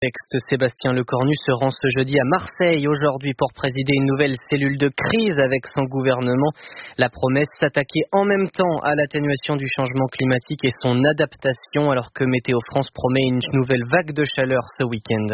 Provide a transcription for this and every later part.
Sébastien Lecornu se rend ce jeudi à Marseille aujourd'hui pour présider une nouvelle cellule de crise avec son gouvernement. La promesse s'attaquer en même temps à l'atténuation du changement climatique et son adaptation alors que Météo France promet une nouvelle vague de chaleur ce week-end.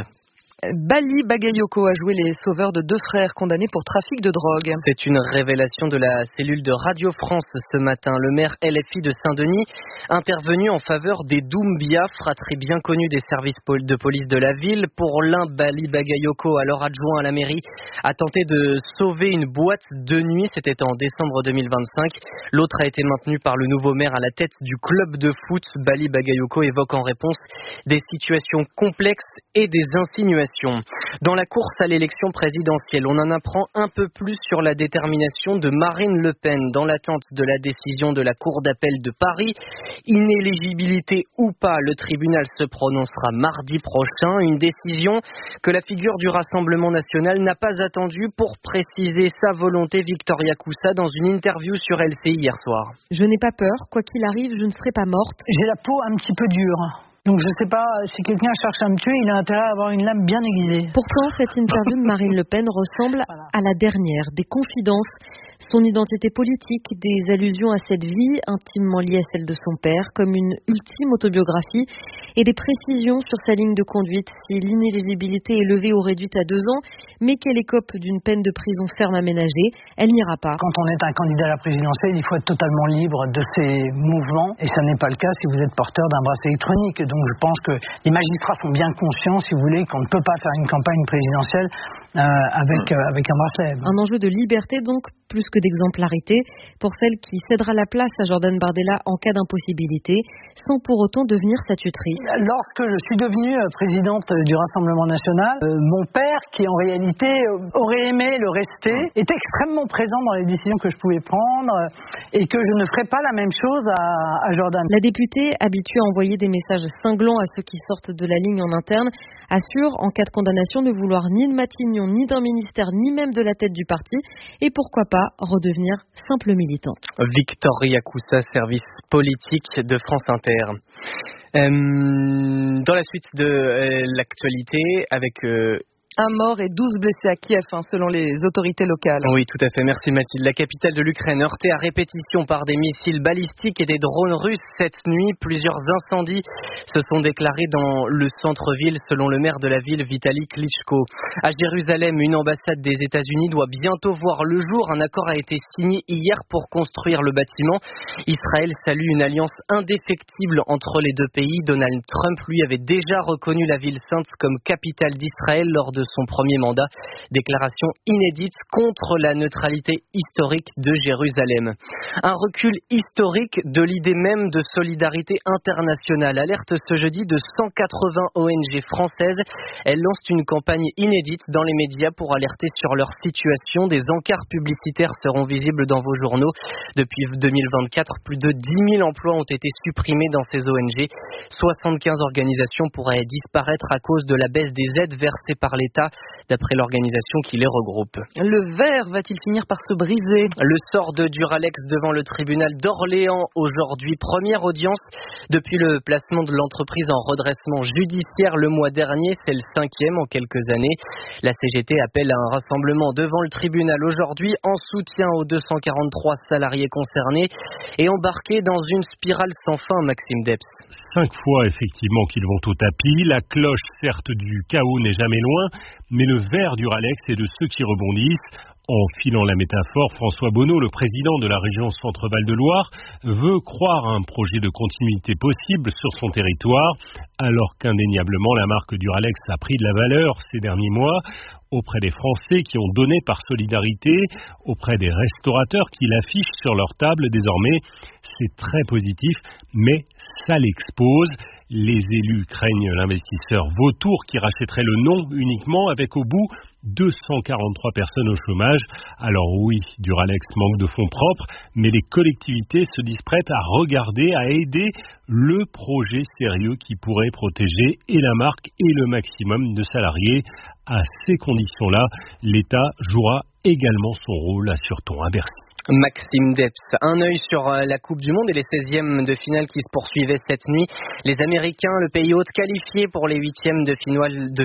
Bali Bagayoko a joué les sauveurs de deux frères condamnés pour trafic de drogue. C'est une révélation de la cellule de Radio France ce matin. Le maire LFI de Saint-Denis, intervenu en faveur des Doumbia, fratrie bien connue des services de police de la ville. Pour l'un, Bali Bagayoko, alors adjoint à la mairie, a tenté de sauver une boîte de nuit. C'était en décembre 2025. L'autre a été maintenu par le nouveau maire à la tête du club de foot. Bali Bagayoko évoque en réponse des situations complexes et des insinuations. Dans la course à l'élection présidentielle, on en apprend un peu plus sur la détermination de Marine Le Pen dans l'attente de la décision de la Cour d'appel de Paris. Inéligibilité ou pas, le tribunal se prononcera mardi prochain. Une décision que la figure du Rassemblement national n'a pas attendue pour préciser sa volonté. Victoria Coussa dans une interview sur LCI hier soir. Je n'ai pas peur, quoi qu'il arrive, je ne serai pas morte. J'ai la peau un petit peu dure. Donc je sais pas, si quelqu'un cherche à me tuer, il a intérêt à avoir une lame bien aiguisée. Pourtant, cette interview de Marine Le Pen ressemble à la dernière. Des confidences, son identité politique, des allusions à cette vie intimement liée à celle de son père, comme une ultime autobiographie, et des précisions sur sa ligne de conduite. Si l'inéligibilité est levée ou réduite à 2 ans, mais qu'elle écope d'une peine de prison ferme aménagée, elle n'ira pas. Quand on est un candidat à la présidentielle, il faut être totalement libre de ses mouvements, et ça n'est pas le cas si vous êtes porteur d'un bracelet électronique. Donc je pense que les magistrats sont bien conscients, si vous voulez, qu'on ne peut pas faire une campagne présidentielle avec un bracelet. Un enjeu de liberté donc, plus que d'exemplarité, pour celle qui cédera la place à Jordan Bardella en cas d'impossibilité, sans pour autant devenir sa tutrice. Lorsque je suis devenue présidente du Rassemblement national, mon père, qui en réalité aurait aimé le rester, était extrêmement présent dans les décisions que je pouvais prendre et que je ne ferais pas la même chose à Jordan. La députée, habituée à envoyer des messages cinglants à ceux qui sortent de la ligne en interne, assure en cas de condamnation ne vouloir ni de Matignon, ni d'un ministère, ni même de la tête du parti, et pourquoi pas redevenir simple militante. Victoria Coussa, service politique de France Inter. Dans la suite de l'actualité, avec... Un mort et 12 blessés à Kiev, selon les autorités locales. Oui, tout à fait. Merci Mathilde. La capitale de l'Ukraine heurtée à répétition par des missiles balistiques et des drones russes cette nuit. Plusieurs incendies se sont déclarés dans le centre-ville, selon le maire de la ville, Vitali Klitschko. À Jérusalem, une ambassade des États-Unis doit bientôt voir le jour. Un accord a été signé hier pour construire le bâtiment. Israël salue une alliance indéfectible entre les deux pays. Donald Trump, lui, avait déjà reconnu la ville sainte comme capitale d'Israël lors de son premier mandat. Déclaration inédite contre la neutralité historique de Jérusalem. Un recul historique de l'idée même de solidarité internationale. Alerte ce jeudi de 180 ONG françaises. Elles lancent une campagne inédite dans les médias pour alerter sur leur situation. Des encarts publicitaires seront visibles dans vos journaux. Depuis 2024, plus de 10 000 emplois ont été supprimés dans ces ONG. 75 organisations pourraient disparaître à cause de la baisse des aides versées par l'État, d'après l'organisation qui les regroupe. Le verre va-t-il finir par se briser ? Le sort de Duralex devant le tribunal d'Orléans aujourd'hui. Première audience depuis le placement de l'entreprise en redressement judiciaire le mois dernier. C'est le 5e en quelques années. La CGT appelle à un rassemblement devant le tribunal aujourd'hui en soutien aux 243 salariés concernés et embarqués dans une spirale sans fin, Maxime Debs. 5 fois effectivement qu'ils vont au tapis. La cloche, certes, du chaos n'est jamais loin, mais le ver Duralex est de ceux qui rebondissent. En filant la métaphore, François Bonneau, le président de la région Centre-Val de Loire, veut croire à un projet de continuité possible sur son territoire, alors qu'indéniablement la marque Duralex a pris de la valeur ces derniers mois auprès des Français qui ont donné par solidarité, auprès des restaurateurs qui l'affichent sur leur table désormais. C'est très positif, mais ça l'expose. Les élus craignent l'investisseur vautour qui rachèterait le nom uniquement avec au bout 243 personnes au chômage. Alors oui, Duralex manque de fonds propres, mais les collectivités se disent prêtes à regarder, à aider le projet sérieux qui pourrait protéger et la marque et le maximum de salariés. À ces conditions-là, l'État jouera également son rôle, assure-t-on à Bercy. Maxime Debs. Un œil sur la Coupe du Monde et les 16e de finale qui se poursuivaient cette nuit. Les Américains, le pays hôte qualifié pour les 8e de